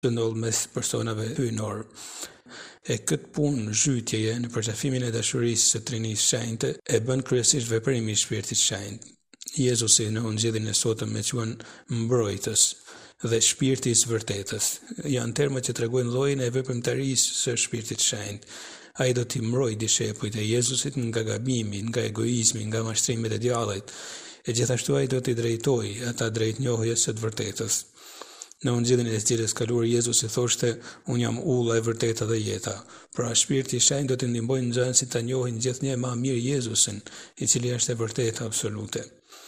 të ndodh mes personave hyjnor. E këtë punë zhytjeje në përqafimin e dashurisë së Trinisë Shenjtë e bën kryesisht veprimi i Shpirtit Shenjtë. Jezusi në Ungjillin e sotëm e quan mbrojtës dhe shpirti i së vërtetës. Janë terma që tregojnë llojin e veprimtarisë së Shpirtit Shenjtë. Ai do t'i mbrojë dishepujt e Jezusit nga gabimi, nga egoizmi, nga mashtrimet e djallit. E gjithashtu ai do t'i drejtojë ata drejt njohjes së të vërtetës. Në Ungjillin e Dielës kaluar Jezusi thoshte: "Unë jam ulla e vërteta dhe jeta." Pra Shpirti i Shenjtë do t'i ndihmojë nxënësit ta njohin gjithnjë më mirë Jezusin, i cili është e vërteta absolute.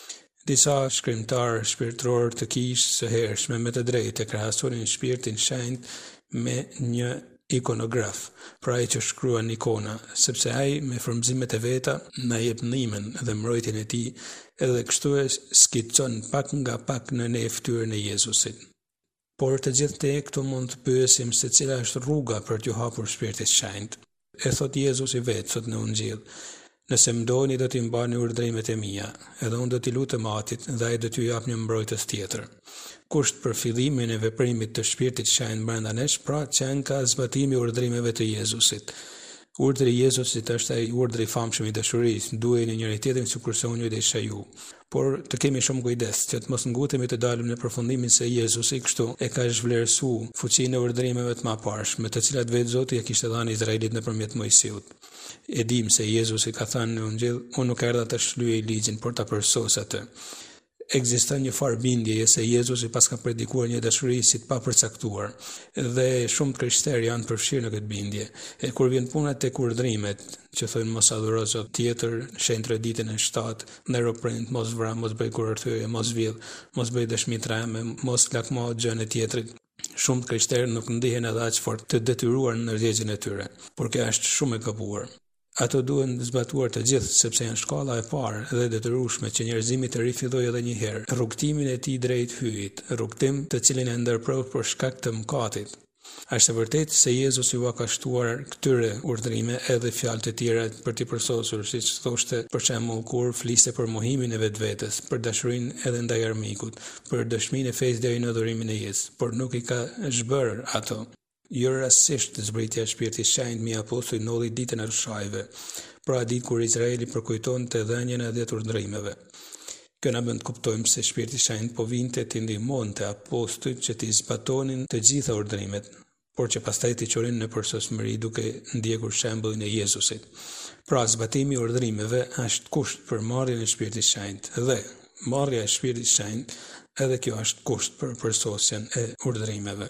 Disa shkrimtarë shpirtëror të kishë së hershme me të drejtë e krahasonin Shpirtin Shenjtë me një ikonograf, pra ai që shkruan ikona, sepse ai me frymëzimet e veta na jep ndihmën dhe mbrojtjen e tij, edhe kështu e skicon pak nga pak në ne fytyrën e Jezusit. Por të gjithë ne këtu mund të pyesim se cila është rruga për t'ju hapur Shpirtit Shenjtë. E thot Jezusi vetë sot në Ungjill: "Nëse më doni do t'i mbani urdhrimet e mia, edhe unë do t'i lutem Atit dhe ai do t'ju jap një mbrojtës tjetër." Kusht për fillimin e veprimit të Shpirtit Shenjtë brenda nesh, pra që ka zbatimi i urdhrimeve të Jezusit. Urdhri i Jezusit është ai urdhri i famshëm i dashurisë: "Duheni njëri tjetrin sikurse unë ju desha ju." Por të kemi shumë kujdes që të mos ngutemi të dalim në përfundimin se Jezusi kështu e ka zhvlerësuar fuqinë e urdhrimeve të mëparshme, të cilat vetë Zoti ja kishte dhënë Izraelit nëpërmjet Mojsiut. E dim se Jezusi ka thënë në Ungjill: "Unë nuk erdha të shlyej ligjin, por ta përsosë atë." Ekziston një farë bindjeje se Jezusi pas ka predikuar një dashuri si të papërcaktuar, dhe shumë krishterë janë përfshirë në këtë bindje. E kur vjen puna tek urdhrimet, që thonë mos adhuro zot tjetër, shenjtë ditën e 7, ndero prind, mos vra, mos bëj kurorthyje, mos vjedh, mos bëj dëshmi treme, mos lakmo gjën e tjetrit, shumë krishterë nuk ndihen edhe aq fort të detyruar në ndërgjegjjen e tyre, por kjo është shumë e gabuar. Ato duhen zbatuar të gjithë, sepse janë shkalla e parë dhe detyrueshme që njerëzimi të rifillojë edhe një herë rrugtimin e tij drejt hyjit, rrugtim të cilin e ndërprodh për shkak të mëkatit. Është e vërtetë se Jezusi u ka shtuar këtyre urdhrime edhe fjalë të tjera për t'i përsosur, siç thoshte për shembull kur fliste për mohimin e vetvetes, për dashurinë edhe ndaj armikut, për dëshminë e fesë deri në adhurimin e jetës, por nuk i ka zhbërë ato. Jo rastësisht zbritja e Shpirtit Shenjtë mi apostujt ndodhi ditën e Rshajve, pra ditë kur Izraeli përkujtonte dhënien e 10 urdhrimeve. Kjo na bën të kuptojmë se Shpirti Shenjtë po vinte t'i ndihmonte apostujt që t'i zbatonin të gjitha urdhrimet, por që pastaj t'i çonin në përsosmëri duke ndjekur shembullin e Jezusit. Pra zbatimi i urdhrimeve është kusht për marrjen e Shpirtit Shenjtë, dhe marrja e Shpirtit Shenjtë edhe kjo është kusht për përsosjen e urdhrimeve.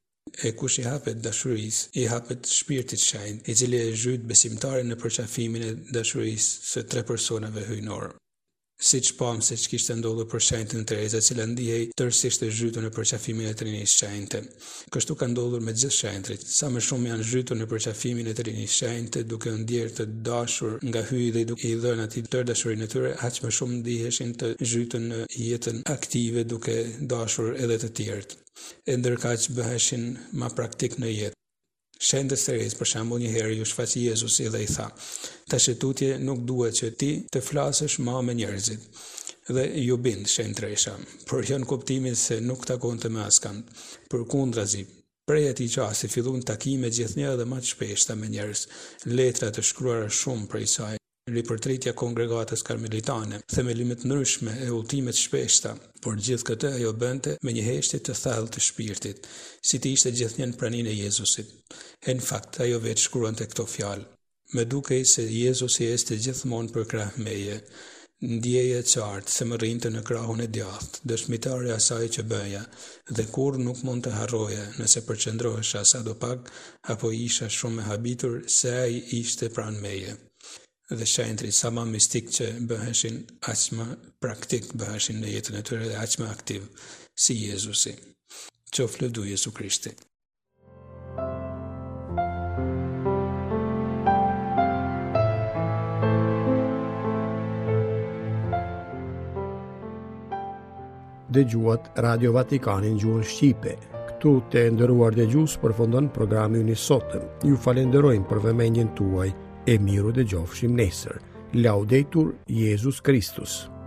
E kush i hapet dashurisë, i hapet Shpirtit Shenjtë, i cili e zhyt besimtarin në përqafimin e dashurisë së tre personave hyjnor. Siç pam se ç'kishte ndodhur për shenjtën Tereza, e cila ndihej tërësisht e zhytur në përqafimin e Trinisë Shenjtë. Kështu ka ndodhur me gjithë shenjtrit. Sa më shumë janë zhytur në përqafimin e Trinisë Shenjtë, duke u ndjerë të dashur nga hyji dhe duke i dhënë atij tërë dashurinë e tyre, aq më shumë ndiheshin të zhytur në jetën aktive duke dashur edhe të tjerët. E ndërkaq bëheshin ma praktik në jetë. Shenjtës Terezë për shembull një herë ju shfaqi Jezusi dhe i tha: "Tash tutje nuk duhet që ti të flasësh më me njerëzit." Dhe ju bind shenjtë Teresha, por jo në kuptimin se nuk takonte me askënd. Përkundrazi, prej atij çasti filluan takime gjithnjë dhe më të shpeshta me njerëz, letra të shkruara shumë prej saj, ripërtritja kongregatës karmelitane, themelimet ndryshme e udhëtime të shpeshta, por gjithë këtë ajo bënte me një heshtje të thellë të shpirtit, si të ishte gjithnjë në praninë e Jezusit. E në fakt, ajo vetë shkruante këto fjalë: "Me dukej se Jezusi este gjithmonë për krah meje, ndjeje qartë se më rrinte në krahun e djathtë, dëshmitare asaj që bëja, dhe kur nuk mund të harroja nëse përqendrohesha sadopak apo isha shumë e habitur se ai ishte pranë meje." Dhe shenjtrit sa më mistik që bëheshin, aq më praktik bëheshin në jetën e tyre dhe aq më aktiv, si Jezusi. Qoftë lëvdu Jezu Krishti. Dëgjuat Radio Vatikanin gjuhën Shqipe. Këtu të nderuar dëgjues përfundon programi i sotëm. Ju falenderojmë për vëmendjen tuaj. E miru dëgjofshim nesër. Laudetur Jesus Christus.